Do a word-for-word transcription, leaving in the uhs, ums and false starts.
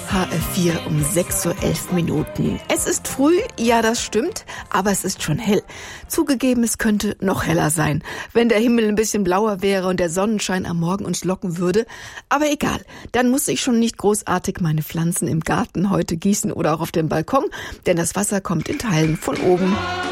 H F vier um sechs Uhr elf Minuten. Es ist früh, ja das stimmt, aber es ist schon hell. Zugegeben, es könnte noch heller sein, wenn der Himmel ein bisschen blauer wäre und der Sonnenschein am Morgen uns locken würde. Aber egal, dann muss ich schon nicht großartig meine Pflanzen im Garten heute gießen oder auch auf dem Balkon, denn das Wasser kommt in Teilen von oben.